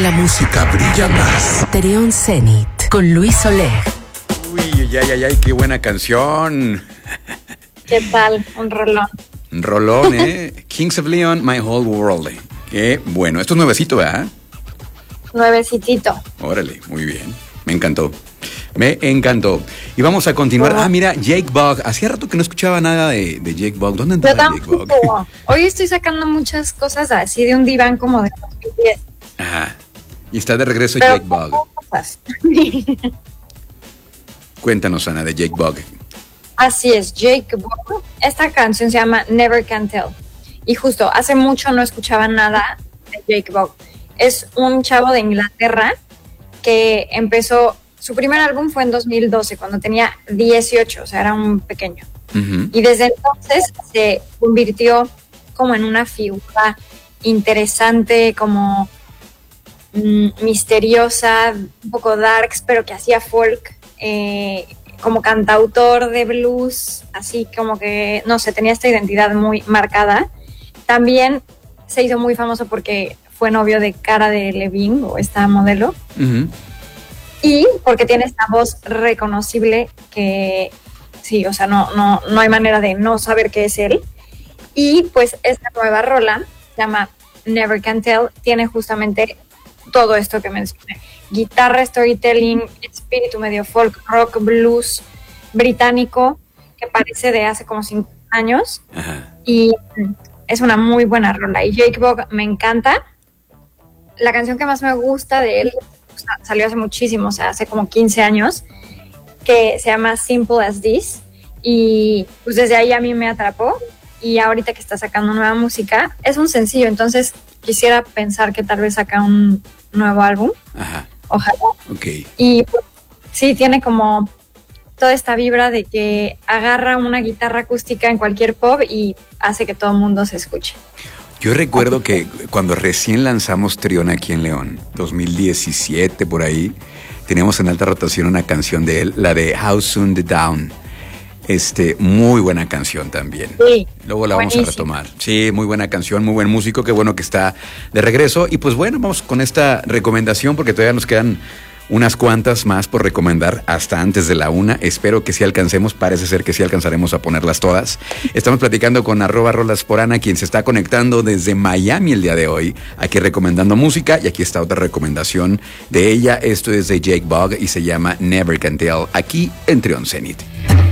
la música brilla más. Trion Zenit con Luis Oleg. Uy, ay, qué buena canción. ¿Qué tal? Un rolón. Un rolón, Kings of Leon, My Whole World. Qué bueno. Esto es nuevecito, ¿verdad? Nuevecitito. Órale, muy bien. Me encantó. Me encantó. Y vamos a continuar. Ah, mira, Jake Bugg. Hacía rato que no escuchaba nada de Jake Bugg. ¿Dónde andaba Jake Bugg? Hoy estoy sacando muchas cosas así de un diván como de 2010. Ajá. Y está de regreso Pero Jake Bugg. Cuéntanos, Ana, de Jake Bugg. Así es, Jake Bugg. Esta canción se llama Never Can Tell. Y justo, hace mucho no escuchaba nada de Jake Bugg. Es un chavo de Inglaterra que empezó... Su primer álbum fue en 2012, cuando tenía 18, o sea, era un pequeño. Uh-huh. Y desde entonces se convirtió como en una figura interesante, como misteriosa, un poco darks, pero que hacía folk, como cantautor de blues, así como que, no sé, tenía esta identidad muy marcada. También se hizo muy famoso porque fue novio de Cara Delevingne, o esta modelo. Uh-huh. Y porque tiene esta voz reconocible que sí, o sea, no hay manera de no saber que es él. Y pues esta nueva rola, se llama Never Can Tell, tiene justamente todo esto que mencioné. Guitarra, storytelling, espíritu medio folk, rock, blues británico, que parece de hace como 50 años. Ajá. Y es una muy buena rola. Y Jake Bugg me encanta. La canción que más me gusta de él salió hace muchísimo, o sea, hace como 15 años, que se llama Simple as This, y pues desde ahí a mí me atrapó, y ahorita que está sacando nueva música, es un sencillo, entonces quisiera pensar que tal vez saca un nuevo álbum. Ajá. Ojalá. Okay. Y pues, sí, tiene como toda esta vibra de que agarra una guitarra acústica en cualquier pub y hace que todo el mundo se escuche. Yo recuerdo que cuando recién lanzamos Trion aquí en León, 2017 por ahí, teníamos en alta rotación una canción de él, la de How Soon the Down. Muy buena canción también. Sí, luego la vamos a retomar. Sí, muy buena canción, muy buen músico, qué bueno que está de regreso. Y pues bueno, vamos con esta recomendación porque todavía nos quedan unas cuantas más por recomendar hasta antes de la 1. Espero que sí alcancemos, parece ser que sí alcanzaremos a ponerlas todas. Estamos platicando con @RolasPorAna, quien se está conectando desde Miami el día de hoy, aquí recomendando música, y aquí está otra recomendación de ella. Esto es de Jake Bugg y se llama Never Can Tell, aquí en Trion Zenit.